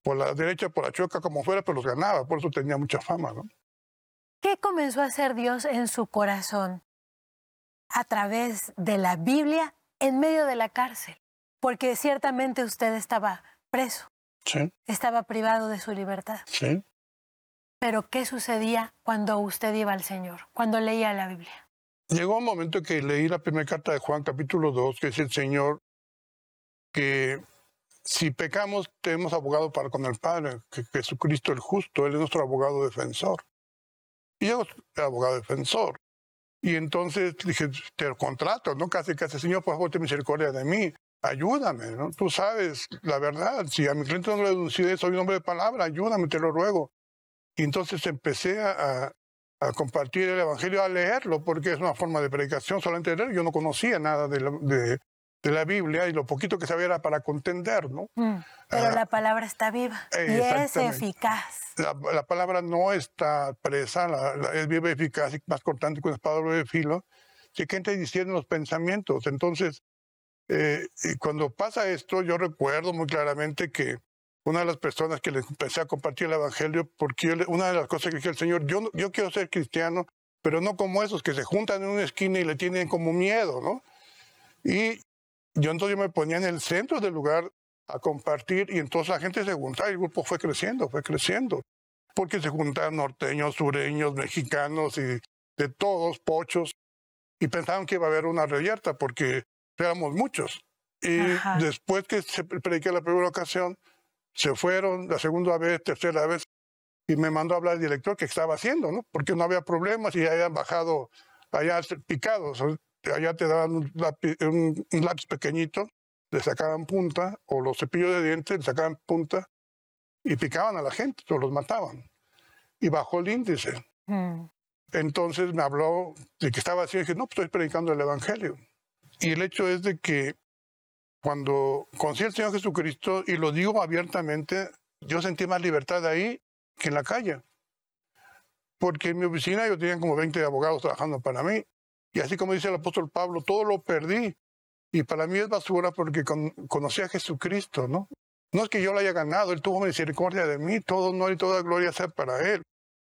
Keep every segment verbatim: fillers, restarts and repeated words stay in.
por la derecha, por la chueca, como fuera, pero los ganaba, por eso tenía mucha fama, ¿no? ¿Qué comenzó a hacer Dios en su corazón a través de la Biblia en medio de la cárcel? Porque ciertamente usted estaba preso, Sí, estaba privado de su libertad. sí. Pero ¿qué sucedía cuando usted iba al Señor, cuando leía la Biblia? Llegó un momento que leí la primera carta de Juan, capítulo dos, que dice el Señor que si pecamos, tenemos abogado para con el Padre, que Jesucristo el justo, Él es nuestro abogado defensor. Y yo soy abogado defensor. Y entonces dije, te lo contrato, ¿no? Casi, casi, Señor, por favor, ten misericordia de mí, ayúdame, ¿no? Tú sabes la verdad, si a mi cliente no le denunció, soy un hombre de palabra, ayúdame, te lo ruego. Y entonces empecé a, a compartir el Evangelio, a leerlo, porque es una forma de predicación, solamente leer. Yo no conocía nada de la, de, de la Biblia y lo poquito que sabía era para contender, ¿no? Mm, pero Ah, la palabra está viva y es exactamente. eficaz. La, la palabra no está presa, la, la, es viva, eficaz y más cortante que una espada de filo, se que entra diciendo los pensamientos. Entonces, eh, y cuando pasa esto, yo recuerdo muy claramente que una de las personas que les empecé a compartir el Evangelio, porque yo le- una de las cosas que dije al Señor, yo, no- yo quiero ser cristiano, pero no como esos que se juntan en una esquina y le tienen como miedo, ¿no? Y yo entonces yo me ponía en el centro del lugar a compartir y entonces la gente se juntaba y el grupo fue creciendo, fue creciendo. Porque se juntaban norteños, sureños, mexicanos y de todos, pochos, y pensaban que iba a haber una reyerta porque éramos muchos. Y Ajá. después que se prediqué la primera ocasión, se fueron la segunda vez, tercera vez, y me mandó a hablar el director que estaba haciendo, ¿no? Porque no había problemas y ya habían bajado allá picados. Allá te daban un lápiz, un, un lápiz pequeñito, le sacaban punta, o los cepillos de dientes, le sacaban punta, y picaban a la gente, o los mataban. Y bajó el índice. Mm. Entonces me habló de que estaba así, y dije, no, pues estoy predicando el Evangelio. Y el hecho es de que cuando conocí al Señor Jesucristo, y lo digo abiertamente, yo sentí más libertad ahí que en la calle. Porque en mi oficina yo tenía como veinte abogados trabajando para mí. Y así como dice el apóstol Pablo, todo lo perdí. Y para mí es basura porque con, conocí a Jesucristo, ¿no? No es que yo lo haya ganado, Él tuvo misericordia de mí, todo honor y toda gloria sea para Él.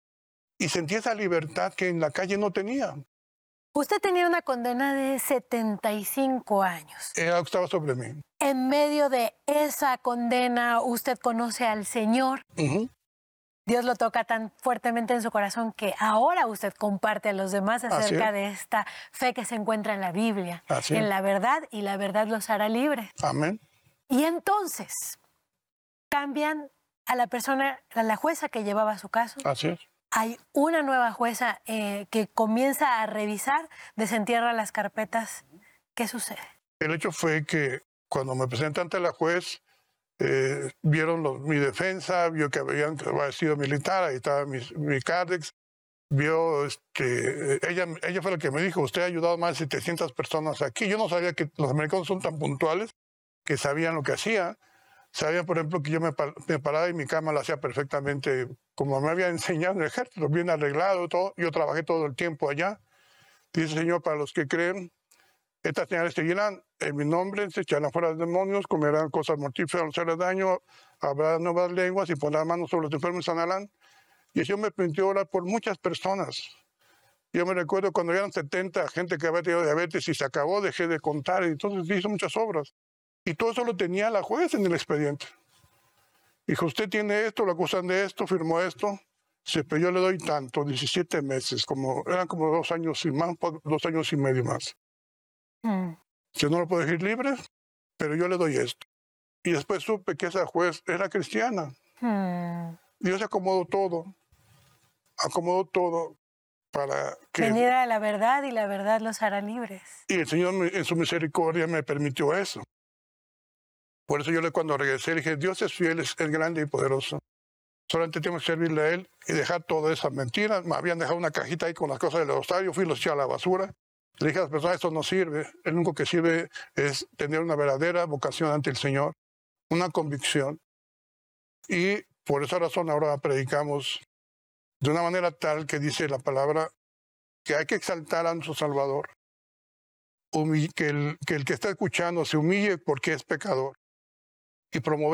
Y sentí esa libertad que en la calle no tenía. Usted tenía una condena de setenta y cinco años. Era algo que estaba sobre mí. En medio de esa condena, usted conoce al Señor. Uh-huh. Dios lo toca tan fuertemente en su corazón que ahora usted comparte a los demás acerca de esta fe que se encuentra en la Biblia, Así en es. la verdad, y la verdad los hará libres. Amén. Y entonces cambian a la persona, a la jueza que llevaba su caso. Así es. Hay una nueva jueza eh, que comienza a revisar, desentierra las carpetas. ¿Qué sucede? El hecho fue que cuando me presenté ante la juez, eh, vieron los, mi defensa, vio que habían, que había sido militar, ahí estaba mi, mi Cardex, vio, este, ella, ella fue la que me dijo, usted ha ayudado a más de setecientas personas aquí. Yo no sabía que los americanos son tan puntuales que sabían lo que hacía. Sabían, por ejemplo, que yo me, me paraba y mi cama la hacía perfectamente como me había enseñado en el ejército, bien arreglado, todo. Yo trabajé todo el tiempo allá. Dice el Señor, para los que creen, estas señales seguirán en mi nombre, se echarán fuera demonios, comerán cosas mortíferas, no harán daño, habrá nuevas lenguas y pondrán manos sobre los enfermos y sanarán. Y el Señor me permitió orar por muchas personas. Yo me recuerdo cuando eran setenta, gente que había tenido diabetes y se acabó, dejé de contar, y entonces hizo muchas obras. Y todo eso lo tenía la juez en el expediente. Dijo, usted tiene esto, lo acusan de esto, firmó esto. Sí, pero yo le doy tanto, diecisiete meses, como, eran como dos años y más, dos años y medio más. Mm. Yo no lo puedo dejar libre, pero yo le doy esto. Y después supe que esa juez era cristiana. Mm. Dios acomodó todo, acomodó todo para que... Venir a la verdad y la verdad los hará libres. Y el Señor en su misericordia me permitió eso. Por eso yo le, cuando regresé le dije, Dios es fiel, es, es grande y poderoso. Solamente tengo que servirle a Él y dejar todas esas mentiras. Me habían dejado una cajita ahí con las cosas del rosario, fui y los eché a la basura. Le dije a las personas, esto no sirve. El único que sirve es tener una verdadera vocación ante el Señor, una convicción. Y por esa razón ahora predicamos de una manera tal que dice la palabra que hay que exaltar a nuestro Salvador, que el, que el que está escuchando se humille porque es pecador y promover